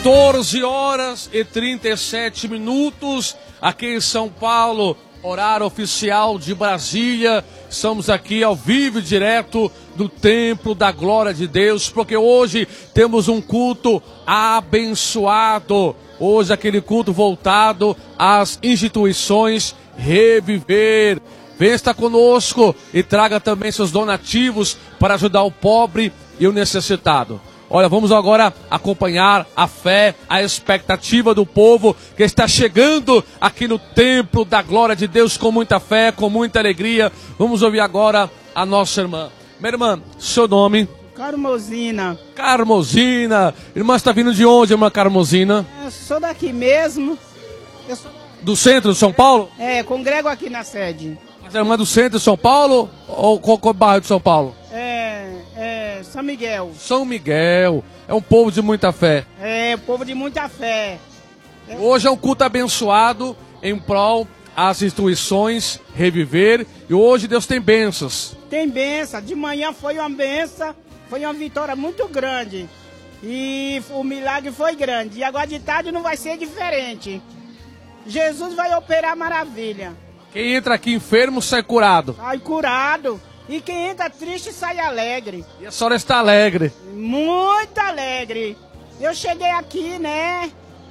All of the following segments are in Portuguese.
14 horas e 37 minutos, aqui em São Paulo, horário oficial de Brasília. Estamos aqui ao vivo e direto do Templo da Glória de Deus, porque hoje temos um culto abençoado. Hoje aquele culto voltado às instituições Reviver. Venha estar conosco e traga também seus donativos para ajudar o pobre e o necessitado. Olha, vamos agora acompanhar a fé, a expectativa do povo que está chegando aqui no Templo da Glória de Deus com muita fé, com muita alegria. Vamos ouvir agora a nossa irmã. Minha irmã, seu nome? Carmosina. Carmosina. Irmã, está vindo de onde, irmã Carmosina? Eu sou daqui mesmo. Do centro de São Paulo? Congrego aqui na sede. Mas a irmã é do centro de São Paulo ou qual bairro de São Paulo? São Miguel. São Miguel. É um povo de muita fé. Povo de muita fé. Hoje é um culto abençoado em prol às instituições Reviver. E hoje Deus tem bênçãos. Tem bênção. De manhã foi uma bênção. Foi uma vitória muito grande. E o milagre foi grande. E agora de tarde não vai ser diferente. Jesus vai operar maravilha. Quem entra aqui enfermo sai curado. Sai curado. E quem entra triste sai alegre. E a senhora está alegre. Muito alegre. Eu cheguei aqui, né?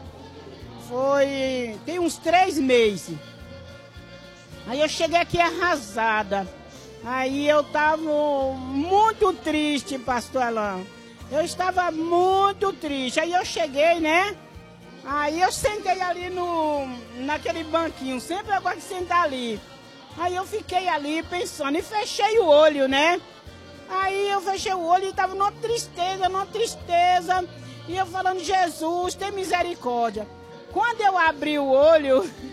Tem uns 3 meses. Aí eu cheguei aqui arrasada. Aí eu tava muito triste, pastor Alain. Eu estava muito triste. Aí eu cheguei, né? Aí eu sentei ali naquele banquinho. Sempre eu gosto de sentar ali. Aí eu fiquei ali pensando e fechei o olho, né? Aí eu fechei o olho e tava numa tristeza. E eu falando, Jesus, tem misericórdia. Quando eu abri o olho,